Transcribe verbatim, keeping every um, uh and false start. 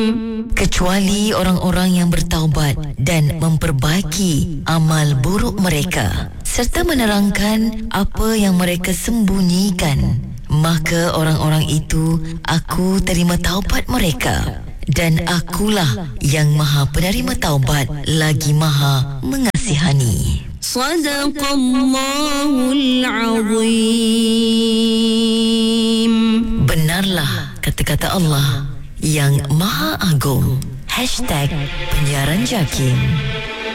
kecuali orang-orang yang bertaubat dan memperbaiki amal buruk mereka serta menerangkan apa yang mereka sembunyikan, maka orang-orang itu aku terima taubat mereka, dan akulah yang maha penerima taubat lagi maha mengasihani. Sadaqallahul Azim. Benarlah kata-kata Allah yang maha agung. Hashtag Penyiaran Jakim.